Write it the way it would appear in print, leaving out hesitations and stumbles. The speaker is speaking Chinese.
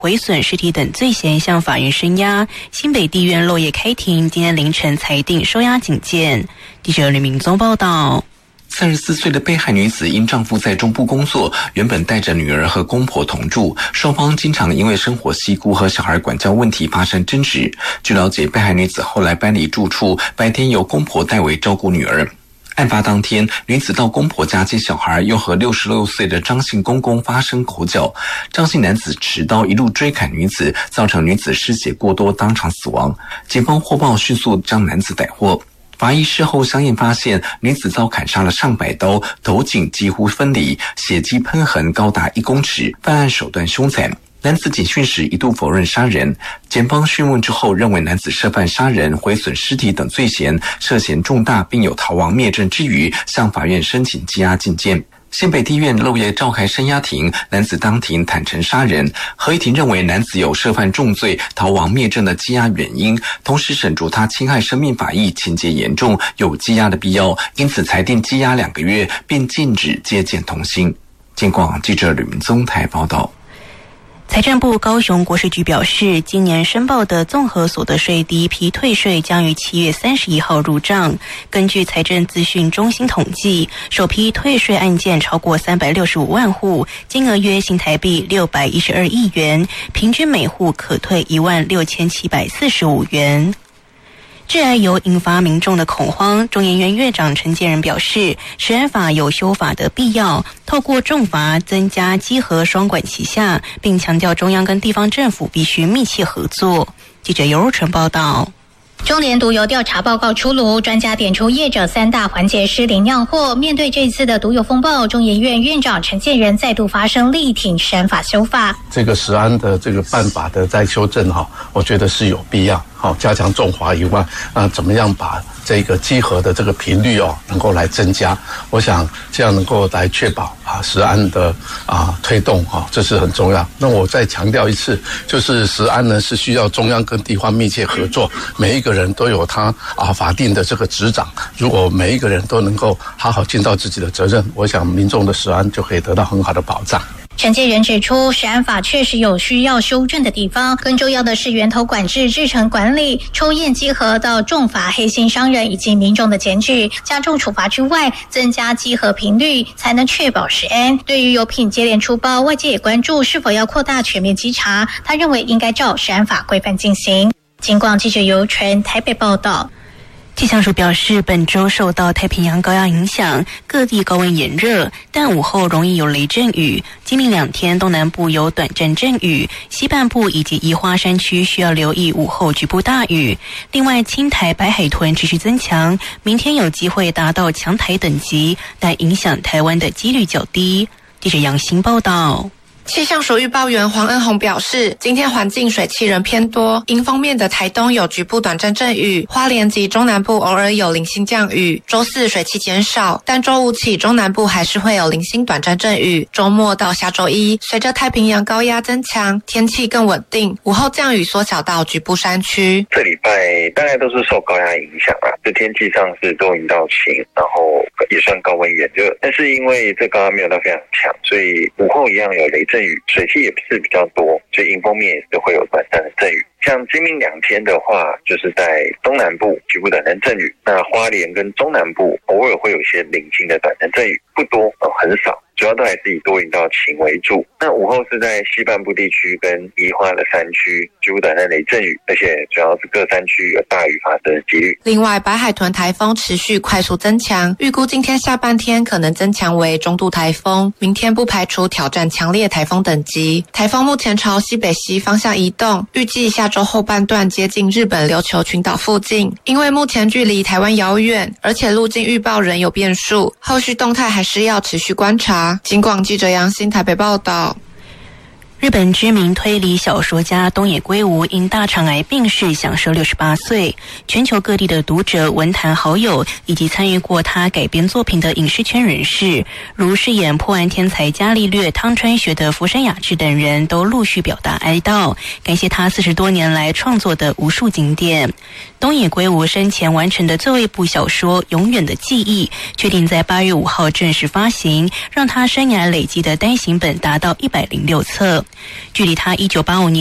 毁损尸体等罪嫌向法院声押，新北地院落叶开庭，今天凌晨裁定收押警戒。记者吕明宗报道。 34岁的被害女子因丈夫在中部工作，原本带着女儿和公婆同住，双方经常因为生活习惯和小孩管教问题发生争执。据了解，被害女子后来搬离住处，白天由公婆代为照顾女儿。案发当天，女子到公婆家接小孩，又和66岁的张姓公公发生口角。张姓男子持刀一路追砍女子，造成女子失血过多，当场死亡。警方获报迅速将男子逮获。法医事后相验发现，女子遭砍杀了上百刀，头颈几乎分离，血迹喷痕高达1公尺，犯案手段凶残。男子警讯时一度否认杀人，检方讯问之后认为男子涉犯杀人、毁损尸体等罪嫌，涉嫌重大，并有逃亡灭证之余，向法院申请羁押禁见。新北地院漏夜召开声押庭，男子当庭坦承杀人。合议庭认为男子有涉犯重罪、逃亡灭证的羁押原因，同时审酌他侵害生命法益情节严重，有羁押的必要，因此裁定羁押2个月，并禁止接见同行。警广记者吕明宗台报道。 财政部高雄国税局表示，今年申报的综合所得税第一批退税将于7月31号入账。根据财政资讯中心统计，首批退税案件超过365万户，金额约新台币612亿元，平均每户可退16745元。治癌油引发民众的恐慌，中研院院长陈建仁表示，食安法有修法的必要，透过重罚增加稽核双管齐下，并强调中央跟地方政府必须密切合作。记者尤若纯报道。 中联毒油调查报告出炉，专家点出业者3大环节失灵酿祸。面对这次的毒油风暴，中研院院长陈建仁再度发声力挺食安法修法。 这个食安的这个办法的再修正我觉得是有必要。加强重罚以外，怎么样把这个稽核的这个频率能够来增加？我想这样能够来确保食安的推动这是很重要。那我再强调一次，就是食安呢是需要中央跟地方密切合作，每一个人都有他法定的这个职掌。如果每一个人都能够好好尽到自己的责任，我想民众的食安就可以得到很好的保障。 陈建仁指出，食安法确实有需要修正的地方，更重要的是源头管制、制程管理、抽验稽核到重罚黑心商人以及民众的检举，加重处罚之外，增加稽核频率，才能确保食安。对于油品接连出包，外界也关注是否要扩大全面稽查，他认为应该照食安法规范进行。警广记者尤纯台北报道。 气象署表示，本周受到太平洋高压影响，各地高温炎热，但午后容易有雷阵雨。今明2天东南部有短暂阵雨，西半部以及宜花山区需要留意午后局部大雨。另外，青台白海豚持续增强，明天有机会达到强台等级，但影响台湾的几率较低。记者杨欣报道。 气象署预报员黄恩宏表示，今天环境水汽人偏多，迎风面的台东有局部短暂阵雨，花莲及中南部偶尔有零星降雨。周4水汽减少，但周5起中南部还是会有零星短暂阵雨。周末到下周1，随着太平洋高压增强，天气更稳定，午后降雨缩小到局部山区。 这礼拜大概都是受高压影响这天气上是多云到晴，然后也算高温炎热，但是因为这高压没有到非常强，所以午后一样有雷阵雨，水汽也是比较多，所以迎风面也是会有短暂的阵雨。像今明2天的话，就是在东南部局部短暂阵雨，那花莲跟中南部偶尔会有一些零星的短暂阵雨，不多很少，主要都还是以多云到晴为主。那午后是在西半部地区跟宜花的山区局部短暂雷阵雨，而且主要是各山区有大雨发生的几率。 另外，白海豚台风持续快速增强，预估今天下半天可能增强为中度台风，明天不排除挑战强烈台风等级。台风目前朝西北西方向移动，预计下周后半段接近日本琉球群岛附近。因为目前距离台湾遥远，而且路径预报仍有变数，后续动态还是要持续观察。警广记者杨欣台北报道。 日本知名推理小说家东野圭吾因大肠癌病逝，享寿68岁。全球各地的读者、文坛好友以及参与过他改编作品的影视圈人士，如饰演破案天才伽利略、汤川学的福山雅治等人都陆续表达哀悼，感谢他40多年来创作的无数经典。东野圭吾生前完成的最后一部小说《永远的记忆》确定在8月5号正式发行，让他生涯累积的单行本达到106册。 距离他1985年